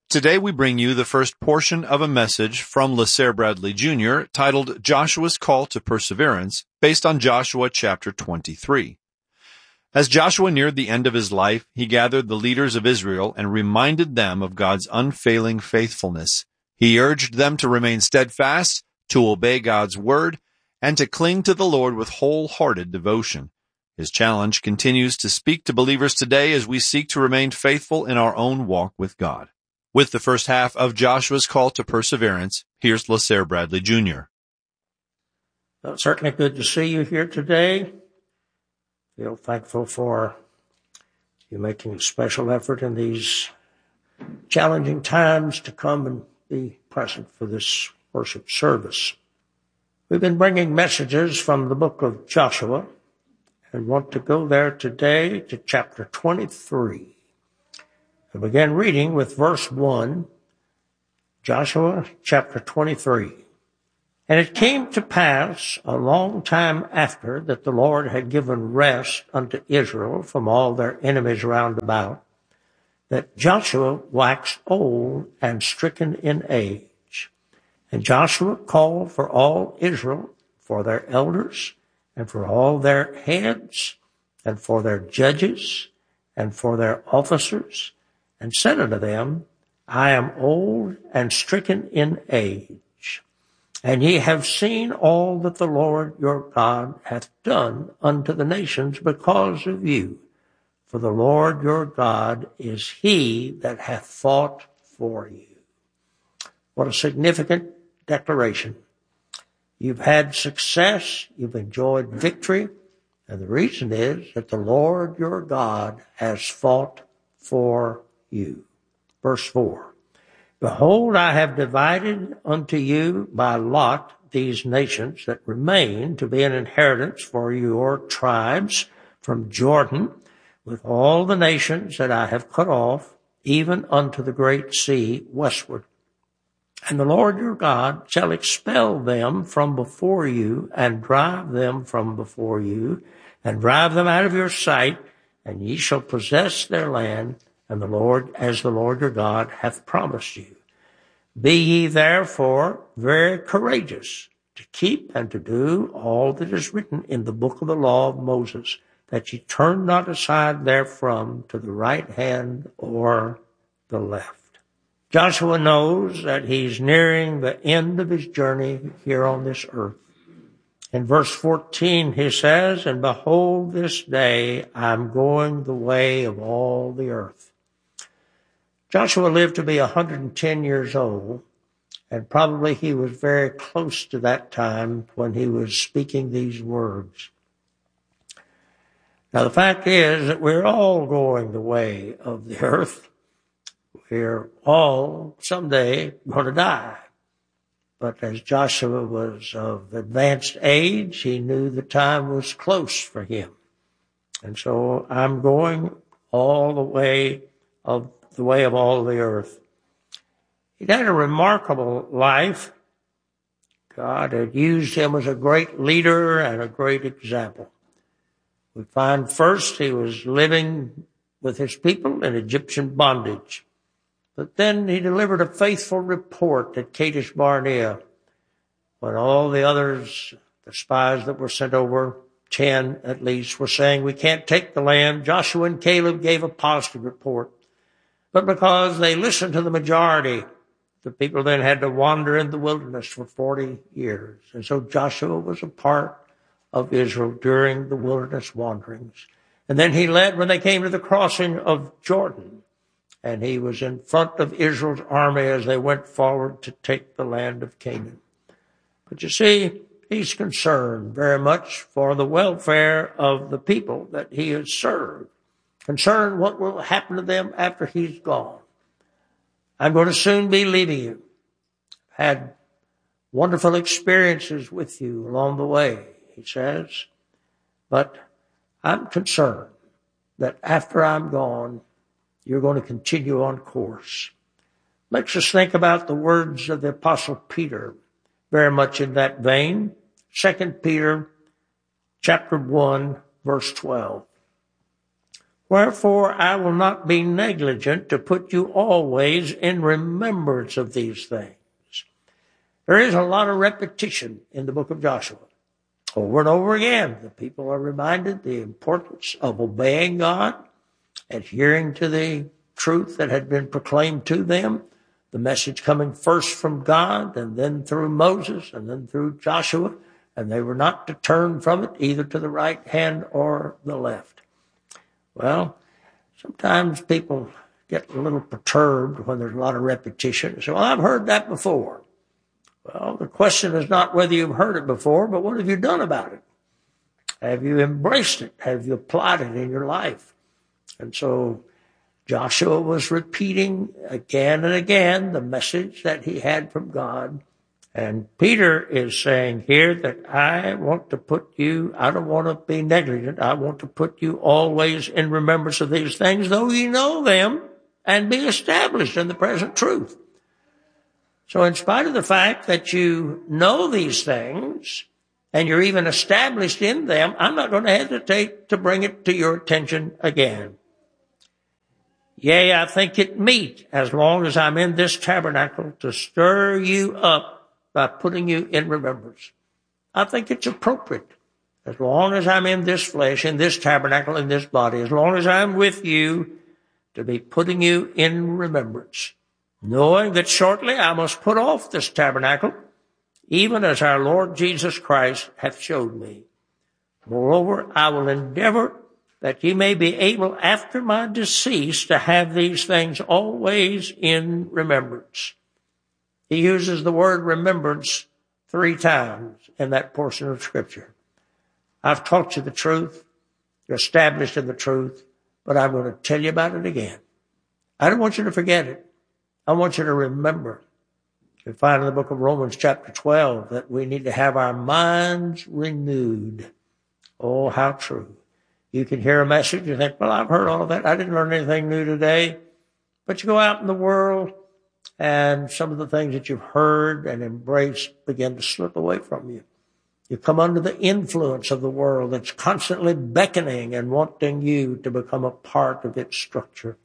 Today we bring you the first portion of a message from LaSare Bradley Jr. titled Joshua's Call to Perseverance, based on Joshua chapter 23. As Joshua neared the end of his life, he gathered the leaders of Israel and reminded them of God's unfailing faithfulness. He urged them to remain steadfast, to obey God's word, and to cling to the Lord with wholehearted devotion. His challenge continues to speak to believers today as we seek to remain faithful in our own walk with God. With the first half of Joshua's Call to Perseverance, here's LaSare Bradley Jr. Well, it's certainly good to see you here today. Feel thankful for you making a special effort in these challenging times to come and be present for this worship service. We've been bringing messages from the book of Joshua and want to go there today to chapter 23. I begin reading with verse 1, Joshua chapter 23. And it came to pass a long time after that the Lord had given rest unto Israel from all their enemies round about, that Joshua waxed old and stricken in age. And Joshua called for all Israel, for their elders, and for all their heads, and for their judges, and for their officers, and said unto them, I am old and stricken in age, and ye have seen all that the Lord your God hath done unto the nations because of you. For the Lord your God is he that hath fought for you. What a significant declaration. You've had success, you've enjoyed victory, and the reason is that the Lord your God has fought for you. Verse 4, Behold, I have divided unto you by lot these nations that remain to be an inheritance for your tribes from Jordan, with all the nations that I have cut off, even unto the great sea westward. And the Lord your God shall expel them from before you, and drive them from before you, and drive them out of your sight, and ye shall possess their land, and the Lord, as the Lord your God hath promised you. Be ye therefore very courageous to keep and to do all that is written in the book of the law of Moses, that ye turn not aside therefrom to the right hand or the left. Joshua knows that he's nearing the end of his journey here on this earth. In verse 14 he says, And behold, this day I'm going the way of all the earth. Joshua lived to be 110 years old, and probably he was very close to that time when he was speaking these words. Now, the fact is that we're all going the way of the earth. We're all someday going to die. But as Joshua was of advanced age, he knew the time was close for him. And so I'm going all the way of all the earth. He'd had a remarkable life. God had used him as a great leader and a great example. We find first he was living with his people in Egyptian bondage. But then he delivered a faithful report at Kadesh Barnea when all the others, the spies that were sent over, 10 at least, were saying, we can't take the land. Joshua and Caleb gave a positive report. But because they listened to the majority, the people then had to wander in the wilderness for 40 years. And so Joshua was a part of Israel during the wilderness wanderings. And then he led when they came to the crossing of Jordan. And he was in front of Israel's army as they went forward to take the land of Canaan. But you see, he's concerned very much for the welfare of the people that he has served. Concerned what will happen to them after he's gone. I'm going to soon be leaving you. I've had wonderful experiences with you along the way, he says. But I'm concerned that after I'm gone, you're going to continue on course. Makes us think about the words of the Apostle Peter, very much in that vein. 2 Peter chapter 1, verse 12. Wherefore I will not be negligent to put you always in remembrance of these things. There is a lot of repetition in the book of Joshua. Over and over again, the people are reminded the importance of obeying God, adhering to the truth that had been proclaimed to them, the message coming first from God and then through Moses and then through Joshua, and they were not to turn from it either to the right hand or the left. Well, sometimes people get a little perturbed when there's a lot of repetition. They say, well, I've heard that before. Well, the question is not whether you've heard it before, but what have you done about it? Have you embraced it? Have you applied it in your life? And so Joshua was repeating again and again the message that he had from God. And Peter is saying here that I don't want to be negligent. I want to put you always in remembrance of these things, though you know them, and be established in the present truth. So in spite of the fact that you know these things, and you're even established in them, I'm not going to hesitate to bring it to your attention again. Yea, I think it meet, as long as I'm in this tabernacle, to stir you up by putting you in remembrance. I think it's appropriate, as long as I'm in this flesh, in this tabernacle, in this body, as long as I'm with you, to be putting you in remembrance, knowing that shortly I must put off this tabernacle, even as our Lord Jesus Christ hath showed me. Moreover, I will endeavor that ye may be able after my decease to have these things always in remembrance. He uses the word remembrance 3 times in that portion of Scripture. I've taught you the truth. You're established in the truth, but I'm going to tell you about it again. I don't want you to forget it. I want you to remember. You find in the book of Romans chapter 12 that we need to have our minds renewed. Oh, how true. You can hear a message and think, well, I've heard all of that. I didn't learn anything new today. But you go out in the world and some of the things that you've heard and embraced begin to slip away from you. You come under the influence of the world that's constantly beckoning and wanting you to become a part of its structure.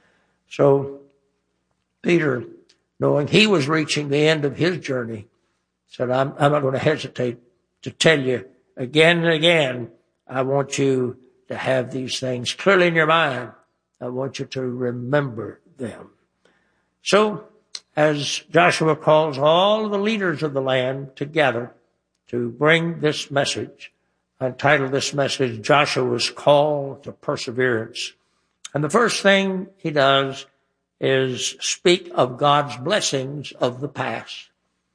So Peter, knowing he was reaching the end of his journey, said, I'm not going to hesitate to tell you again and again, I want you to have these things clearly in your mind. I want you to remember them. So, as Joshua calls all of the leaders of the land together to bring this message, I entitled this message, Joshua's Call to Perseverance. And the first thing he does is speak of God's blessings of the past.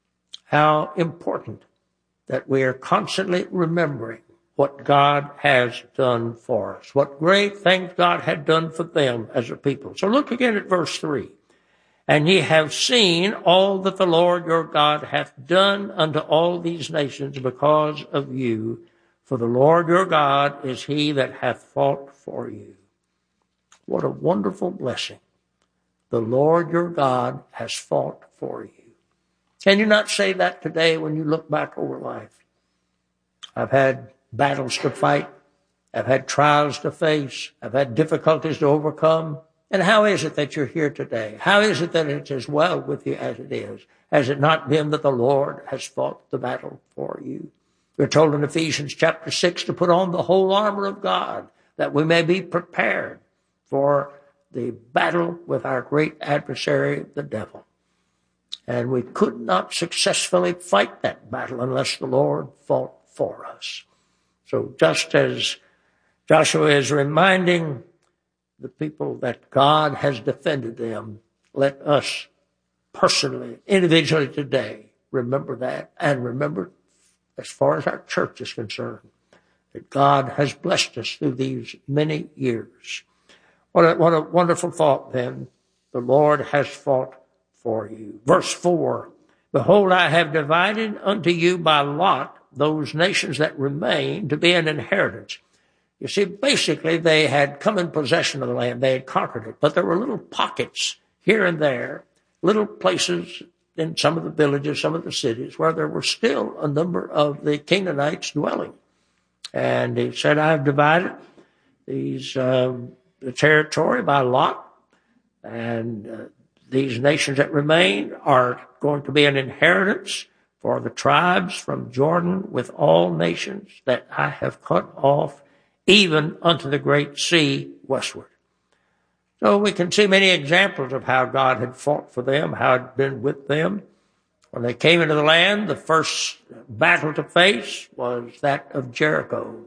How important that we are constantly remembering what God has done for us, what great things God had done for them as a people. So look again at verse 3. And ye have seen all that the Lord your God hath done unto all these nations because of you. For the Lord your God is he that hath fought for you. What a wonderful blessing. The Lord your God has fought for you. Can you not say that today when you look back over life? I've had battles to fight. I've had trials to face. I've had difficulties to overcome. And how is it that you're here today? How is it that it's as well with you as it is? Has it not been that the Lord has fought the battle for you? We're told in Ephesians chapter 6 to put on the whole armor of God, that we may be prepared for the battle with our great adversary, the devil. And we could not successfully fight that battle unless the Lord fought for us. So just as Joshua is reminding the people that God has defended them, let us personally, individually today, remember that, and remember, as far as our church is concerned, that God has blessed us through these many years. What a wonderful thought then. The Lord has fought for you. Verse 4, behold, I have divided unto you by lot those nations that remain to be an inheritance. You see, basically they had come in possession of the land. They had conquered it. But there were little pockets here and there, little places in some of the villages, some of the cities, where there were still a number of the Canaanites dwelling. And he said, I've divided these the territory by lot, and these nations that remain are going to be an inheritance for the tribes from Jordan with all nations that I have cut off, even unto the great sea westward. So we can see many examples of how God had fought for them, how it had been with them. When they came into the land, the first battle to face was that of Jericho.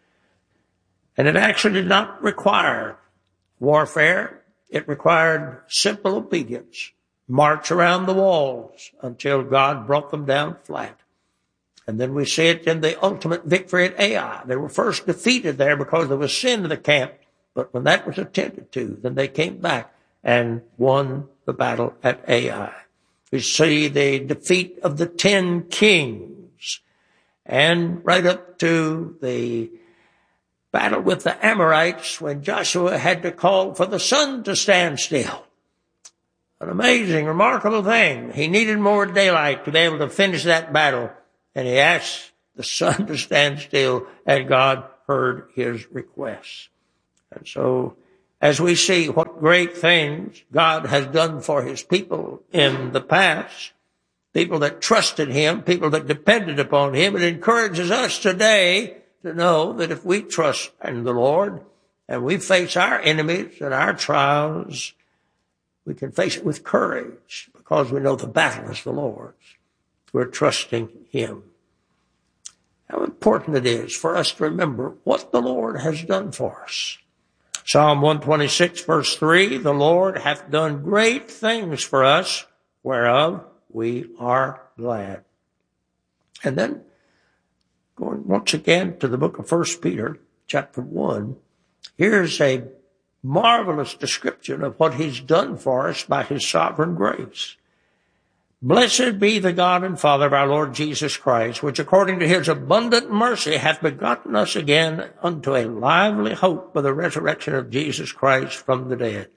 And it actually did not require warfare. It required simple obedience. March around the walls until God brought them down flat. And then we see it in the ultimate victory at Ai. They were first defeated there because there was sin in the camp. But when that was attended to, then they came back and won the battle at Ai. We see the defeat of the 10 kings, and right up to the battle with the Amorites when Joshua had to call for the sun to stand still. An amazing, remarkable thing. He needed more daylight to be able to finish that battle, and he asked the sun to stand still, and God heard his request. And so, as we see what great things God has done for his people in the past, people that trusted him, people that depended upon him, it encourages us today to know that if we trust in the Lord and we face our enemies and our trials, we can face it with courage because we know the battle is the Lord's. We're trusting him. How important it is for us to remember what the Lord has done for us. Psalm 126, verse 3, the Lord hath done great things for us, whereof we are glad. And then, going once again to the book of 1 Peter, chapter 1, here's a marvelous description of what he's done for us by his sovereign grace. Blessed be the God and Father of our Lord Jesus Christ, which according to his abundant mercy hath begotten us again unto a lively hope by the resurrection of Jesus Christ from the dead.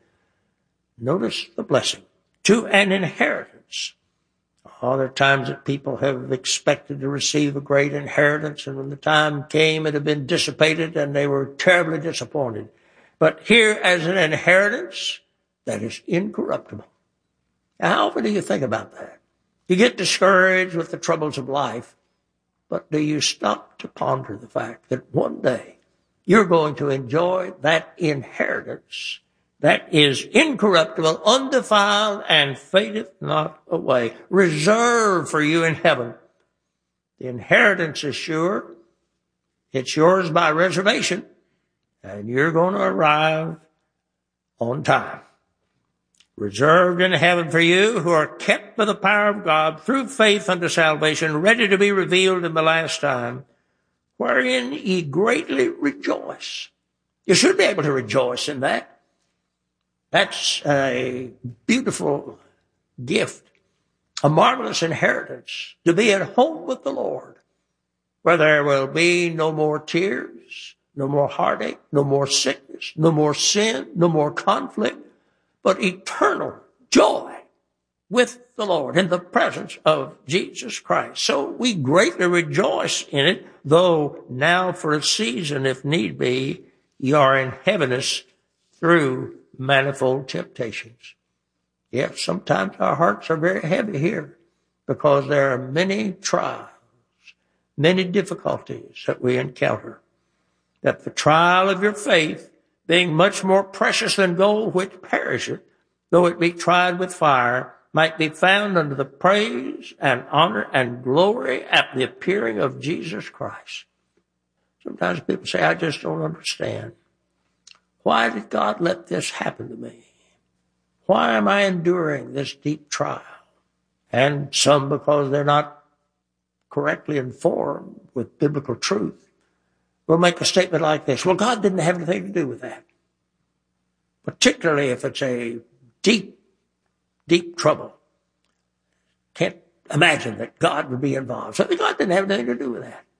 Notice the blessing. To an inheritance. There are times that people have expected to receive a great inheritance, and when the time came, it had been dissipated, and they were terribly disappointed. But here as an inheritance that is incorruptible. Now, how often do you think about that? You get discouraged with the troubles of life, but do you stop to ponder the fact that one day you're going to enjoy that inheritance that is incorruptible, undefiled, and fadeth not away, reserved for you in heaven. The inheritance is sure. It's yours by reservation, and you're going to arrive on time. Reserved in heaven for you, who are kept by the power of God through faith unto salvation, ready to be revealed in the last time, wherein ye greatly rejoice. You should be able to rejoice in that. That's a beautiful gift, a marvelous inheritance, to be at home with the Lord, where there will be no more tears, no more heartache, no more sickness, no more sin, no more conflict, but eternal joy with the Lord in the presence of Jesus Christ. So we greatly rejoice in it, though now for a season, if need be, ye are in heaviness through manifold temptations. Yes, sometimes our hearts are very heavy here because there are many trials, many difficulties that we encounter. That the trial of your faith, being much more precious than gold which perisheth, though it be tried with fire, might be found unto the praise and honor and glory at the appearing of Jesus Christ. Sometimes people say, I just don't understand. Why did God let this happen to me? Why am I enduring this deep trial? And some, because they're not correctly informed with biblical truth, will make a statement like this. Well, God didn't have anything to do with that. Particularly if it's a deep, deep trouble. Can't imagine that God would be involved. So God didn't have anything to do with that.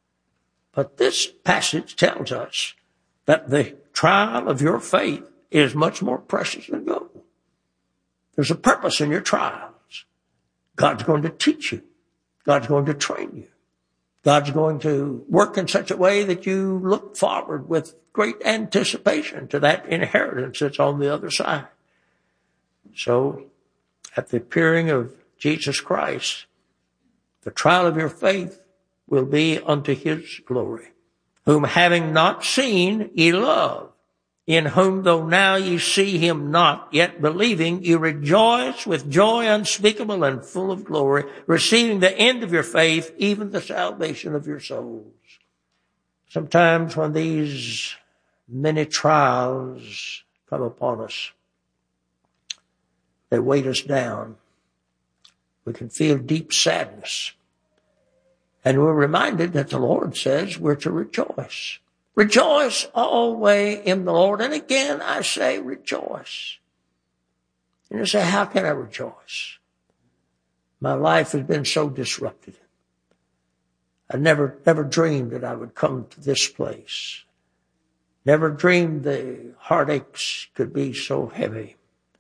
But this passage tells us that the trial of your faith is much more precious than gold. There's a purpose in your trials. God's going to teach you. God's going to train you. God's going to work in such a way that you look forward with great anticipation to that inheritance that's on the other side. So, at the appearing of Jesus Christ, the trial of your faith will be unto his glory, whom having not seen ye love, in whom though now ye see him not, yet believing ye rejoice with joy unspeakable and full of glory, receiving the end of your faith, even the salvation of your souls. Sometimes when these many trials come upon us, they weight us down. We can feel deep sadness. And we're reminded that the Lord says we're to rejoice. Rejoice always in the Lord. And again, I say rejoice. And you say, how can I rejoice? My life has been so disrupted. I never dreamed that I would come to this place. Never dreamed the heartaches could be so heavy.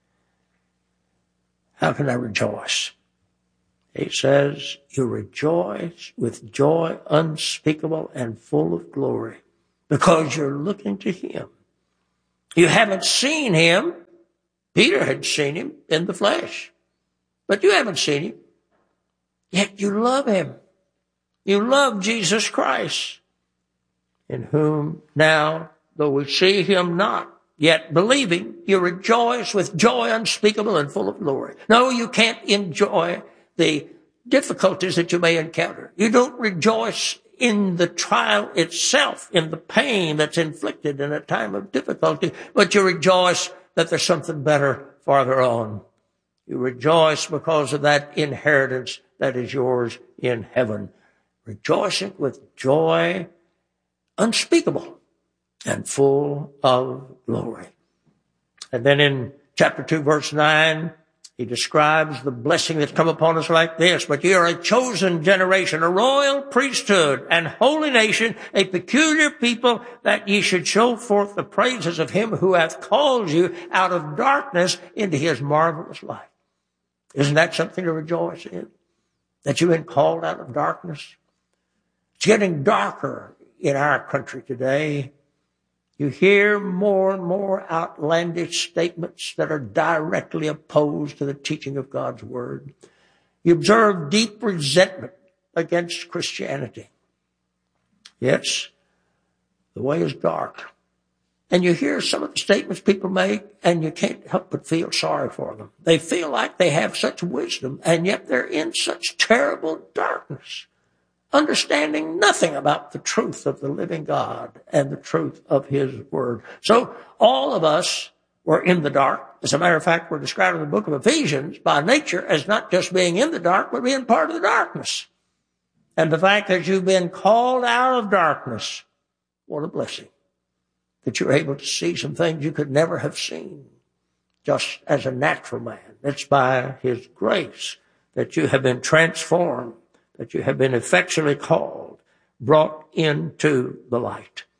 How can I rejoice? He says, you rejoice with joy unspeakable and full of glory because you're looking to him. You haven't seen him. Peter had seen him in the flesh, but you haven't seen him. Yet you love him. You love Jesus Christ, in whom now, though we see him not, yet believing, you rejoice with joy unspeakable and full of glory. No, you can't enjoy the difficulties that you may encounter. You don't rejoice in the trial itself, in the pain that's inflicted in a time of difficulty, but you rejoice that there's something better farther on. You rejoice because of that inheritance that is yours in heaven. Rejoicing with joy unspeakable and full of glory. And then in chapter 2, verse 9, he describes the blessing that's come upon us like this. But ye are a chosen generation, a royal priesthood, and holy nation, a peculiar people, that ye should show forth the praises of him who hath called you out of darkness into his marvelous light. Isn't that something to rejoice in? That you've been called out of darkness? It's getting darker in our country today. You hear more and more outlandish statements that are directly opposed to the teaching of God's word. You observe deep resentment against Christianity. Yes, the way is dark. And you hear some of the statements people make, and you can't help but feel sorry for them. They feel like they have such wisdom, and yet they're in such terrible darkness, understanding nothing about the truth of the living God and the truth of his word. So all of us were in the dark. As a matter of fact, we're described in the book of Ephesians by nature as not just being in the dark, but being part of the darkness. And the fact that you've been called out of darkness, what a blessing. That you're able to see some things you could never have seen just as a natural man. It's by his grace that you have been transformed, that you have been effectually called, brought into the light.